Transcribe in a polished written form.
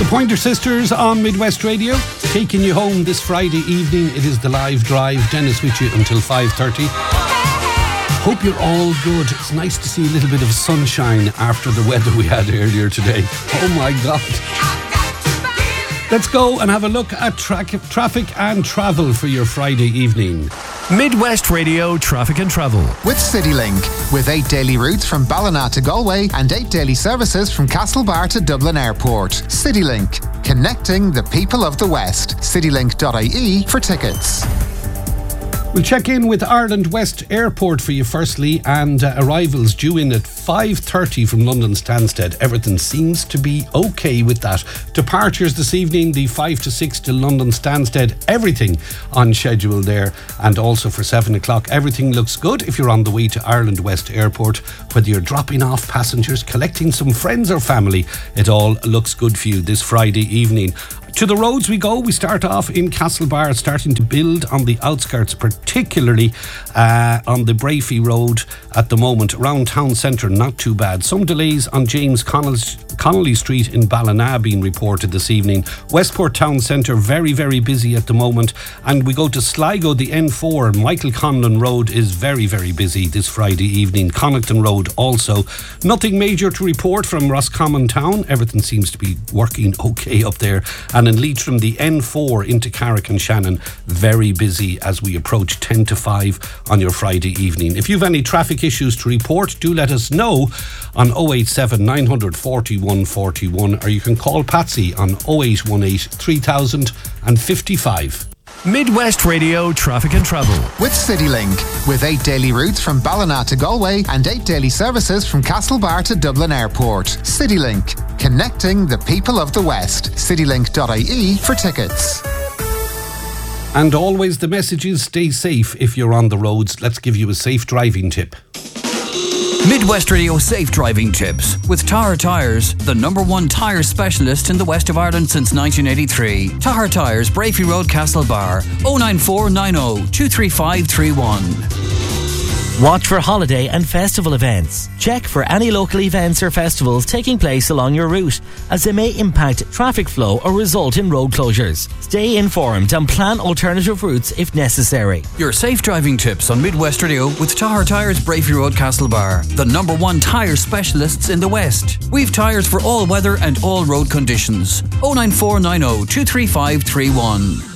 Pointer Sisters on Midwest Radio, taking you home this Friday evening. It is the live drive. Dennis with you until 5:30. Hope you're all good. It's nice to see a little bit of sunshine after the weather we had earlier today. Oh my God. Let's go and have a look at traffic and travel for your Friday evening. Midwest Radio Traffic and Travel. With CityLink. With 8 daily routes from Ballina to Galway and 8 daily services from Castlebar to Dublin Airport. CityLink. Connecting the people of the West. Citylink.ie for tickets. We'll check in with Ireland West Airport for you firstly, and arrivals due in at 5:30 from London Stansted. Everything seems to be okay with that. Departures this evening, the 5 to 6 to London Stansted, everything on schedule there. And also for 7 o'clock, everything looks good if you're on the way to Ireland West Airport. Whether you're dropping off passengers, collecting some friends or family, it all looks good for you this Friday evening. To the roads we go. We start off in Castlebar, starting to build on the outskirts, particularly on the Brafey Road at the moment. Around town centre, not too bad. Some delays on James Connolly Street in Ballina being reported this evening. Westport town centre, very, very busy at the moment. And we go to Sligo, the N4. Michael Conlon Road is very, very busy this Friday evening. Connaughton Road also. Nothing major to report from Roscommon Town. Everything seems to be working okay up there. And in Leitrim, the N4 into Carrick and Shannon, very busy as we approach 10 to 5 on your Friday evening. If you've any traffic issues to report, do let us know on 087 940 141, or you can call Patsy on 0818 3000 and 55. Midwest Radio Traffic and Travel. With CityLink. With 8 daily routes from Ballina to Galway and 8 daily services from Castlebar to Dublin Airport. CityLink. Connecting the people of the West. Citylink.ie for tickets. And always the message is stay safe if you're on the roads. Let's give you a safe driving tip. Midwest Radio Safe Driving Tips with Tahar Tyres, the #1 tyre specialist in the west of Ireland since 1983. Tahar Tyres, Brafey Road, Castlebar, 09490 23531. Watch for holiday and festival events. Check for any local events or festivals taking place along your route, as they may impact traffic flow or result in road closures. Stay informed and plan alternative routes if necessary. Your safe driving tips on Midwest Radio with Tahar Tyres, Brafey Road, Castlebar, the #1 tyre specialists in the West. We've tyres for all weather and all road conditions. 09490 23531.